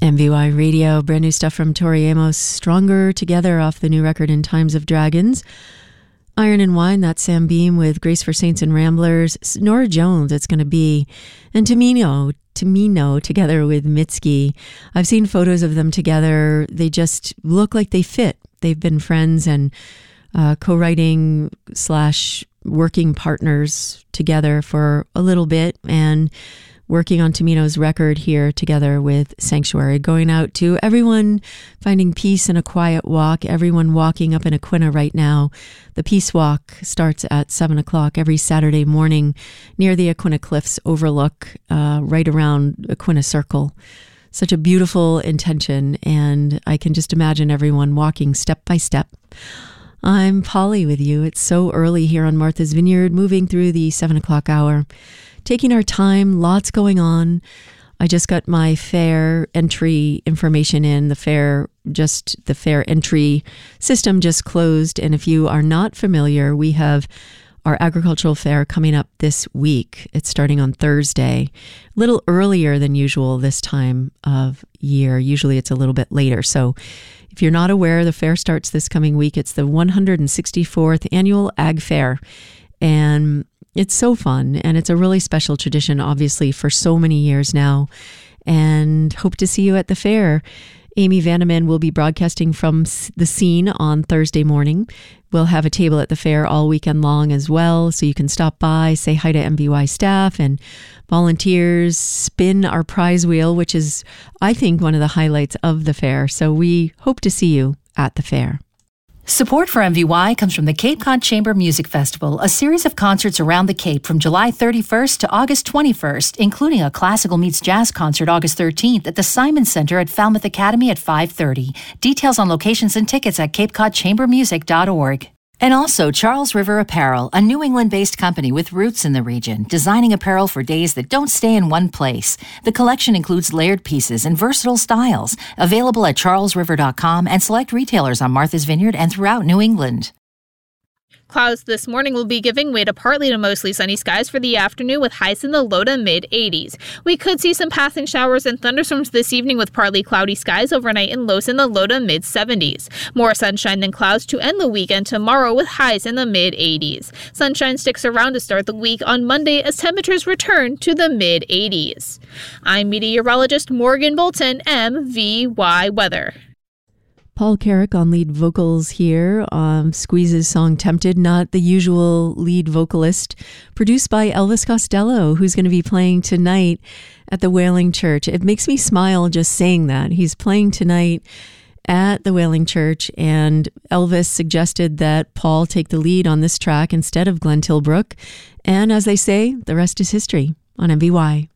MVY Radio, brand new stuff from Tori Amos, Stronger Together off the new record In Times of Dragons. Iron and Wine, that's Sam Beam with Grace for Saints and Ramblers. Nora Jones, it's going to be. And Tamino together with Mitski. I've seen photos of them together. They just look like they fit. They've been friends and co-writing / working partners together for a little bit, and working on Tamino's record here together with Sanctuary. Going out to everyone finding peace in a quiet walk, everyone walking up in Aquinnah right now. The Peace Walk starts at 7 o'clock every Saturday morning near the Aquinnah Cliffs overlook, right around Aquinnah Circle. Such a beautiful intention, and I can just imagine everyone walking step by step. I'm Polly with you. It's so early here on Martha's Vineyard, moving through the 7 o'clock hour. Taking our time, lots going on. I just got my fair entry information in. The fair entry system just closed. And if you are not familiar, we have our agricultural fair coming up this week. It's starting on Thursday, a little earlier than usual this time of year. Usually it's a little bit later. So if you're not aware, the fair starts this coming week. It's the 164th annual Ag Fair. And it's so fun, and it's a really special tradition, obviously, for so many years now, and hope to see you at the fair. Amy Vandeman will be broadcasting from the scene on Thursday morning. We'll have a table at the fair all weekend long as well, so you can stop by, say hi to MVY staff and volunteers, spin our prize wheel, which is, I think, one of the highlights of the fair. So we hope to see you at the fair. Support for MVY comes from the Cape Cod Chamber Music Festival, a series of concerts around the Cape from July 31st to August 21st, including a classical meets jazz concert August 13th at the Simon Center at Falmouth Academy at 5:30. Details on locations and tickets at capecodchambermusic.org. And also Charles River Apparel, a New England-based company with roots in the region, designing apparel for days that don't stay in one place. The collection includes layered pieces and versatile styles, available at charlesriver.com and select retailers on Martha's Vineyard and throughout New England. Clouds this morning will be giving way to partly to mostly sunny skies for the afternoon with highs in the low to mid-80s. We could see some passing showers and thunderstorms this evening with partly cloudy skies overnight and lows in the low to mid-70s. More sunshine than clouds to end the weekend tomorrow with highs in the mid-80s. Sunshine sticks around to start the week on Monday as temperatures return to the mid-80s. I'm meteorologist Morgan Bolton, MVY Weather. Paul Carrick on lead vocals here. Squeeze's song Tempted, not the usual lead vocalist. Produced by Elvis Costello, who's going to be playing tonight at the Wailing Church. It makes me smile just saying that. He's playing tonight at the Wailing Church, and Elvis suggested that Paul take the lead on this track instead of Glenn Tilbrook. And as they say, the rest is history on MVY.